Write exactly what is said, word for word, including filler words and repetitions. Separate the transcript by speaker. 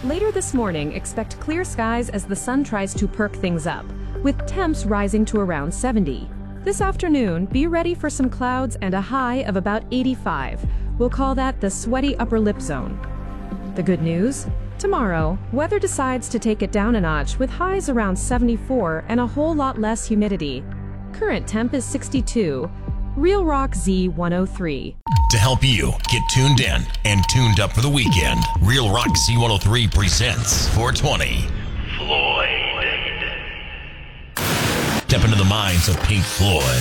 Speaker 1: Later this morning, expect clear skies as the sun tries to perk things up, with temps rising to around seventy. This afternoon, be ready for some clouds and a high of about eighty-five. We'll call that the sweaty upper lip zone. The good news? Tomorrow, weather decides to take it down a notch with highs around seventy-four and a whole lot less humidity. Current temp is sixty-two. Real Rock Z one oh three.
Speaker 2: To help you get tuned in and tuned up for the weekend, Real Rock Z one oh three presents four twenty. Floyd. Step into the minds of Pink Floyd.